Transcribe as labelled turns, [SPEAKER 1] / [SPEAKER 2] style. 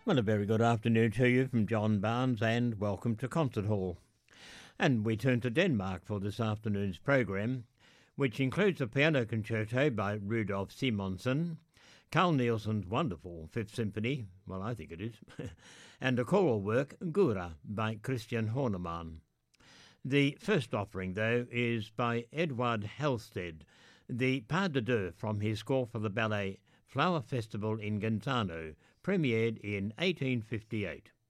[SPEAKER 1] Well, a very good afternoon to you from John Barnes and welcome to Concert Hall. And we turn to Denmark for this afternoon's programme, which includes a piano concerto by Rudolf Simonsen, Carl Nielsen's wonderful Fifth Symphony, well I think it is, and a choral work, Gura, by Christian Horneman. The first offering, though, is by Edvard Halsted, the pas de deux from his score for the ballet Flower Festival in Genzano, premiered in 1858.